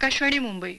आकाशवाणी मुंबई.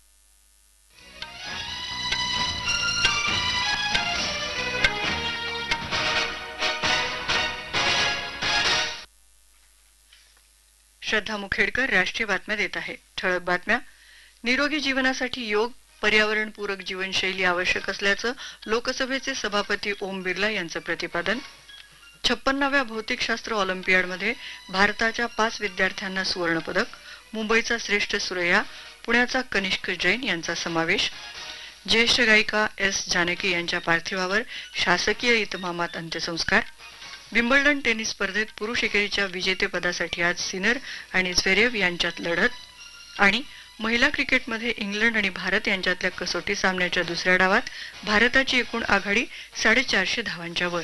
श्रद्धा मुखेडकर राष्ट्रीय बातम्या देत आहे. ठळक बातम्या. निरोगी जीवनासाठी योग, पर्यावरणपूरक जीवनशैली आवश्यक असल्याचं लोकसभेचे सभापती ओम बिर्ला यांचं प्रतिपादन. 56व्या भौतिकशास्त्र ऑलिम्पियाडमध्ये भारताच्या 5 विद्यार्थ्यांना सुवर्णपदक. मुंबईचा श्रेष्ठ सुरैया, पुण्याचा कनिष्क जैन यांचा समावेश. ज्येष्ठ गायिका एस जानकी यांच्या पार्थिवावर शासकीय इतमामात अंत्यसंस्कार. विम्बल्डन टेनिस स्पर्धेत पुरुष एकेरीच्या विजेतेपदासाठी आज सिनर आणि झ्वेरेव यांच्यात लढत. आणि महिला क्रिकेटमध्ये इंग्लंड आणि भारत यांच्यातल्या कसोटी सामन्याच्या दुसऱ्या डावात भारताची एकूण आघाडी 450 धावांच्या वर.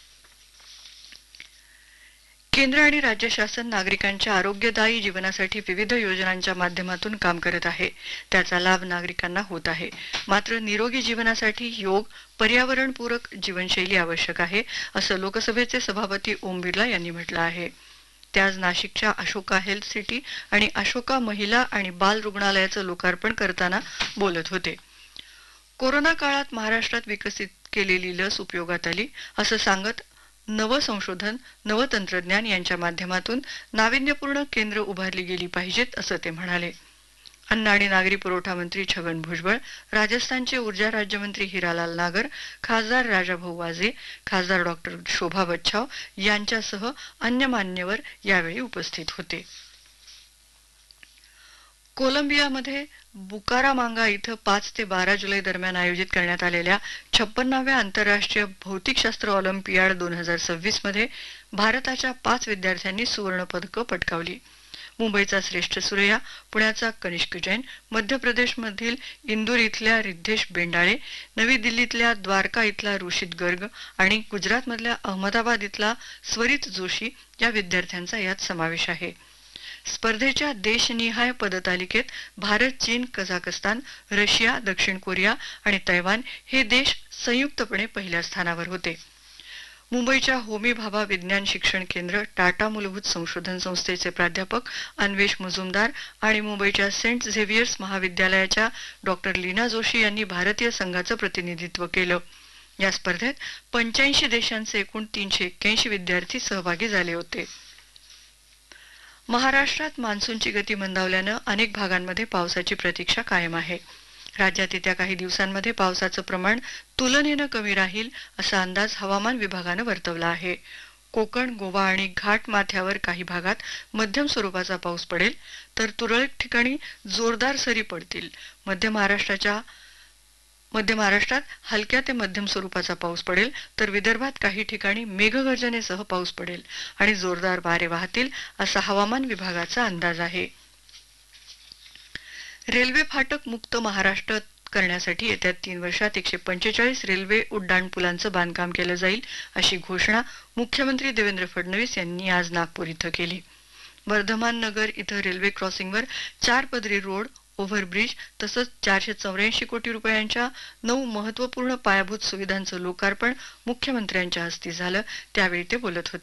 केंद्र आणि राज्य शासन नागरिकांच्या आरोग्यदायी जीवनासाठी विविध योजनांच्या माध्यमातून काम करत आहे. त्याचा लाभ नागरिकांना होत आहे. मात्र निरोगी जीवनासाठी योग, पर्यावरणपूरक जीवनशैली आवश्यक आहे, असं लोकसभेचे सभापती ओम बिर्ला यांनी म्हटलं आहे. ते आज नाशिकच्या अशोका हेल्थ सिटी आणि अशोका महिला आणि बाल रुग्णालयाचं लोकार्पण करताना बोलत होते. कोरोना काळात महाराष्ट्रात विकसित केलेली लस उपयोगात आली असं सांगत नवं संशोधन, नवं तंत्रज्ञान यांच्या माध्यमातून नाविन्यपूर्ण केंद्र उभारली गेली पाहिजेत असं ते म्हणाले. अन्न आणि नागरी पुरवठा मंत्री छगन भुजबळ, राजस्थानचे ऊर्जा राज्यमंत्री हिरालाल नागर, खासदार राजाभाऊ वाजे, खासदार डॉक्टर शोभा बच्छाव यांच्यासह अन्य मान्यवर यावेळी उपस्थित होते. कोलंबियामध्ये बुकारामांगा इथं 5 ते 12 जुलै दरम्यान आयोजित करण्यात आलेल्या 56व्या आंतरराष्ट्रीय भौतिकशास्त्र ऑलिम्पियाड 2026 मध्ये भारताच्या 5 विद्यार्थ्यांनी सुवर्ण पदकं पटकावली. मुंबईचा श्रेष्ठ सुरैया, पुण्याचा कनिष्क जैन, मध्य प्रदेशमधील इंदूर इथल्या रिद्धेश बेंडाळे, नवी दिल्लीतल्या द्वारका इथला रुशिद गर्ग आणि गुजरातमधल्या अहमदाबाद इथला स्वरित जोशी या विद्यार्थ्यांचा यात समावेश आहे. स्पर्धेच्या देशनिहाय पदतालिकेत भारत, चीन, कझाकस्तान, रशिया, दक्षिण कोरिया आणि तैवान हे देश संयुक्तपणे पहिल्या स्थानावर होते. मुंबईच्या होमी भाभा विज्ञान शिक्षण केंद्र, टाटा मूलभूत संशोधन संस्थेचे प्राध्यापक अन्वेष मुजुमदार आणि मुंबईच्या सेंट झेवियर्स महाविद्यालयाच्या डॉक्टर लीना जोशी यांनी भारतीय संघाचं प्रतिनिधित्व केलं. या स्पर्धेत 85 देशांचे एकूण 381 विद्यार्थी सहभागी झाले होते. महाराष्ट्रात मान्सूनची गती मंदावल्यानं अनेक भागांमध्ये पावसाची प्रतीक्षा कायम आहे. राज्यात येत्या काही दिवसांमध्ये पावसाचं प्रमाण तुलनेनं कमी राहील असा अंदाज हवामान विभागानं वर्तवला आहे. कोकण, गोवा आणि घाट माथ्यावर काही भागात मध्यम स्वरूपाचा पाऊस पडेल तर तुरळक ठिकाणी जोरदार सरी पडतील. मध्य महाराष्ट्रात हलक्या ते मध्यम स्वरूपाचा पाऊस पडेल तर विदर्भात काही ठिकाणी मेघगर्जनेसह पाऊस पडेल आणि जोरदार वारे वाहतील असा हवामान विभागाचा अंदाज आहे. रेल्वे फाटक मुक्त महाराष्ट्र करण्यासाठी येत्या 3 वर्षात 145 रेल्वे उड्डाणपुलांचं बांधकाम केलं जाईल अशी घोषणा मुख्यमंत्री देवेंद्र फडणवीस यांनी आज नागपूर इथं केली. वर्धमान नगर इथं रेल्वे क्रॉसिंगवर 4 पदरी रोड, ओव्हरब्रिज तसंच 484 कोटी रुपयांच्या 9 महत्त्वपूर्ण पायाभूत सुविधांचं लोकार्पण मुख्यमंत्र्यांच्या हस्ते झालं. त्यावेळी ते बोलत होते.